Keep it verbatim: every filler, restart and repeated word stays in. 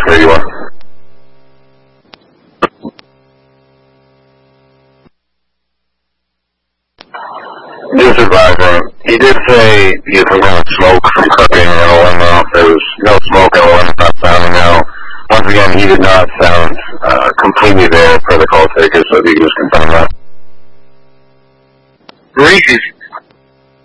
There you are. Just advising, he did say you were going to smoke from cooking and oiling off. There was no smoke and oil not sounding now. Once again, he did not sound uh, completely there for the call taker, so if you can just confirm